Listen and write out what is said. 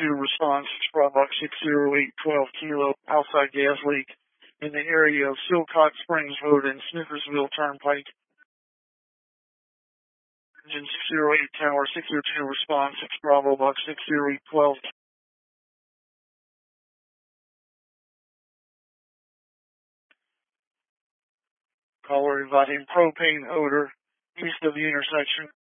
response, Bravo 60812 Kilo, outside gas leak in the area of Silcott Springs Road and Snickersville Turnpike. Engine 608 Tower 602 response, Bravo Buck 60812. Caller inviting propane odor east of the intersection.